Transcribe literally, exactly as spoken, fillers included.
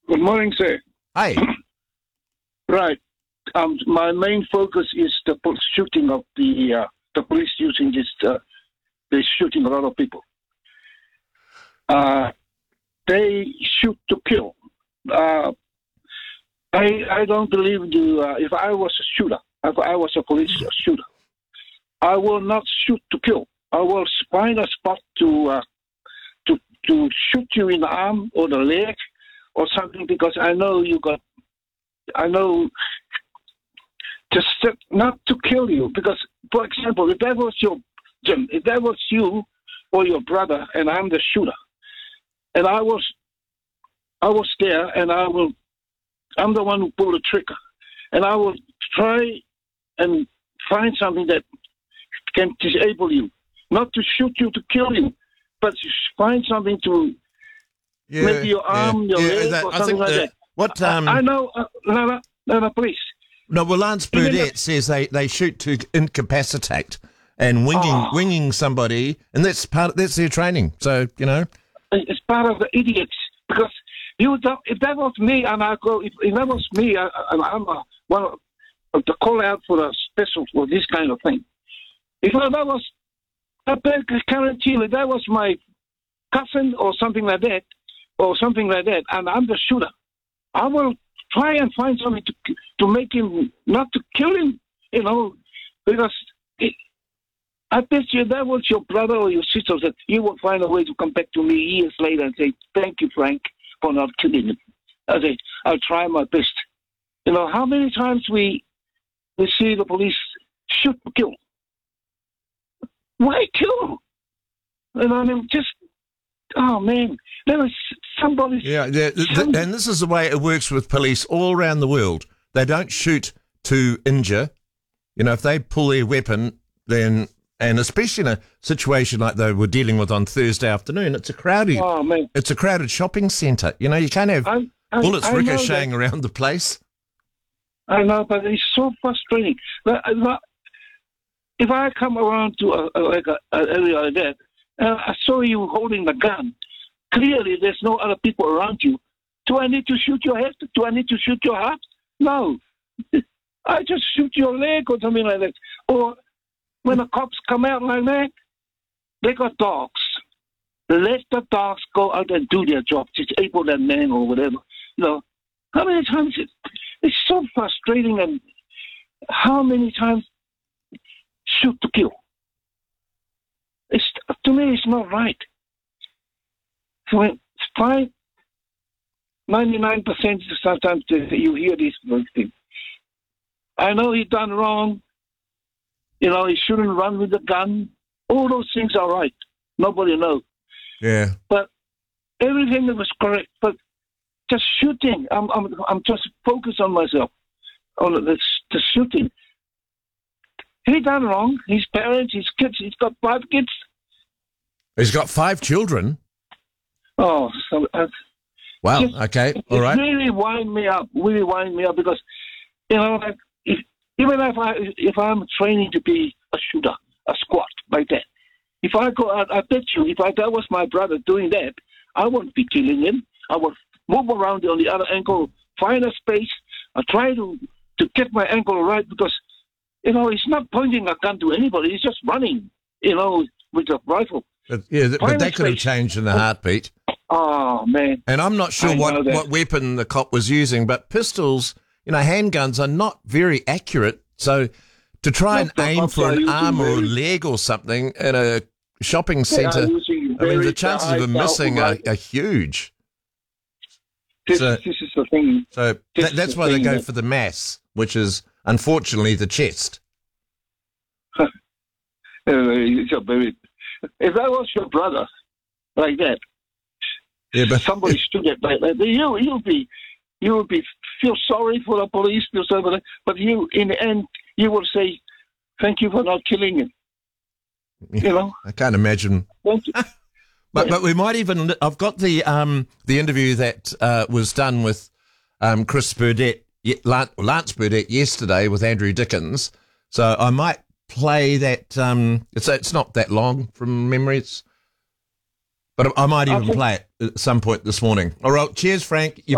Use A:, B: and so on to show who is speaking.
A: Good morning, sir.
B: Hey.
A: Right. Um, my main focus is the pol- shooting of the uh, the police using this. Uh, they're shooting a lot of people. Uh, they shoot to kill. Uh, I I don't believe the. Uh, if I was a shooter, if I was a police shooter, I will not shoot to kill. I will find a spot to uh, to to shoot you in the arm or the leg or something, because I know you got. I know. Just not to kill you, because, for example, if that was your Jim, if that was you or your brother, and I'm the shooter, and I was, I was there, and I will, I'm the one who pulled the trigger, and I will try and find something that can disable you, not to shoot you to kill you, but to find something to
B: Yeah,
A: maybe your arm,
B: yeah,
A: your
B: yeah,
A: leg,
B: that-
A: or
B: I
A: something
B: think
A: like
B: that-
A: that.
B: What, um,
A: I, I know, uh, no, no, no, no, please.
B: No, well, Lance
A: Even
B: Burdett
A: if-
B: says they, they shoot to incapacitate and winging
A: Oh.
B: winging somebody, and that's part that's their training. So you know,
A: It's part of the idiots, because you don't, if that was me and I go, if, if that was me, I, I, I'm a, one of the call out for a special for this kind of thing. If that was, I bet guarantee you, if that was my cousin or something like that, or something like that, and I'm the shooter, I will try and find something to to make him, not to kill him, you know, because it, I bet you that was your brother or your sister, that you will find a way to come back to me years later and say, thank you, Frank, for not killing him. I say, I'll try my best. You know, how many times we we see the police shoot to kill? Why kill? You know, I mean, just, oh, man, there was somebody...
B: yeah, yeah th-
A: some-
B: and this is the way it works with police all around the world. They don't shoot to injure. You know, if they pull their weapon, then, and especially in a situation like they were dealing with on Thursday afternoon, it's a crowded,
A: Oh, man.
B: it's a crowded shopping centre. You know, you can't have
A: I, I,
B: bullets
A: I know that.
B: ricocheting around the place.
A: I know, but it's so frustrating. But, uh, if I come around to a, a, like a, an area like that, and I saw you holding the gun, clearly there's no other people around you. Do I need to shoot your head? Do I need to shoot your heart? No. I just shoot your leg or something like that. Or when the cops come out like that, they got dogs. Let the dogs go out and do their job, disable that man or whatever. You know, how many times it, it's so frustrating, and how many times shoot to kill? It's, to me, it's not right. So it's fine. ninety-nine percent sometimes you hear these things. I know he done wrong. You know, he shouldn't run with the gun. All those things are right. Nobody knows.
B: Yeah.
A: But everything that was correct. But just shooting, I'm I'm I'm just focused on myself, on the, the shooting. He done wrong. His parents, his kids. He's got five kids.
B: He's got five children.
A: Oh, so uh,
B: Wow.
A: Just-
B: Okay.
A: it
B: All right.
A: really wind me up. Really wind me up, because you know, like, if, even if I if I'm training to be a shooter, a squad like that, if I go out, I bet you, if I, that was my brother doing that, I wouldn't be killing him. I would move around on the other ankle, find a space, I try to to get my ankle right, because you know he's not pointing a gun to anybody. He's just running, you know, with a rifle.
B: But, yeah, th- but
A: Find a
B: that could have
A: space.
B: changed in a heartbeat.
A: Oh man.
B: And I'm not sure
A: I know
B: what,
A: that.
B: what weapon the cop was using, but pistols, you know, handguns are not very accurate. So to try and
A: No, the
B: aim
A: cops
B: for
A: are
B: an
A: using
B: arm or a
A: very-
B: leg or something at a shopping
A: They are
B: centre,
A: using
B: I mean, the
A: very
B: chances of
A: high
B: him missing are,
A: powerful
B: are huge.
A: This,
B: So-
A: this is the thing.
B: So
A: This
B: that,
A: is
B: that's
A: the
B: why they
A: thing
B: go
A: that-
B: for the mass, which is unfortunately the chest.
A: Uh, it's a very, if that was your brother, like that,
B: Yeah, but
A: somebody stood there like that, you you'll be, you will be feel sorry for the police, feel sorry for the, but you in the end you will say, "Thank you for not killing him." You know,
B: I can't imagine.
A: Thank you.
B: But but we might even. I've got the um the interview that uh, was done with um Chris Burdett, ye- Lance Lance Burdett yesterday with Andrew Dickens. So I might play that. Um, it's it's not that long from memory. It's, but I might even
A: Okay.
B: play it at some point this morning. All right. Cheers, Frank. You